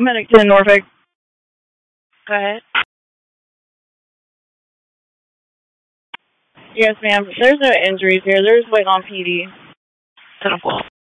Medic 10 Norfolk. Go ahead. Yes, ma'am. There's no injuries here. They're just waiting on PD. 10-12.